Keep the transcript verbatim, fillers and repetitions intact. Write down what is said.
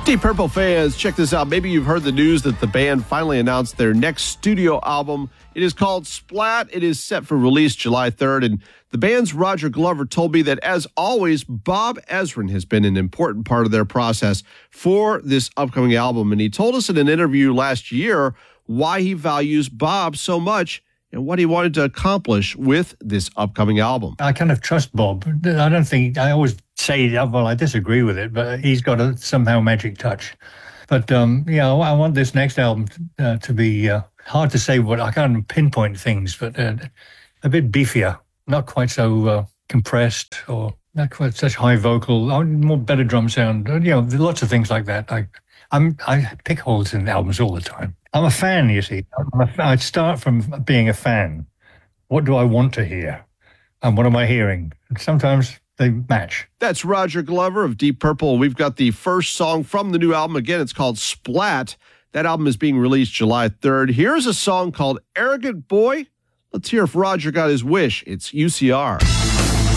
Deep Purple fans, check this out. Maybe you've heard the news that the band finally announced their next studio album. It is called Splat. It is set for release July third. And the band's Roger Glover told me that, as always, Bob Ezrin has been an important part of their process for this upcoming album. And he told us in an interview last year why he values Bob so much and what he wanted to accomplish with this upcoming album. I kind of trust Bob. I don't think, I always say, well, I disagree with it, but he's got a somehow magic touch. But, um, yeah, I want this next album uh, to be uh, hard to say what, I can't pinpoint things, but uh, a bit beefier, not quite so uh, compressed or not quite such high vocal, more better drum sound, you know, lots of things like that. I, I'm, I pick holes in albums all the time. I'm a fan, you see. I'm a, I start from being a fan. What do I want to hear? And what am I hearing? And sometimes they match. That's Roger Glover of Deep Purple. We've got the first song from the new album. Again, it's called Splat. That album is being released July third. Here's a song called Arrogant Boy. Let's hear if Roger got his wish. It's U C R.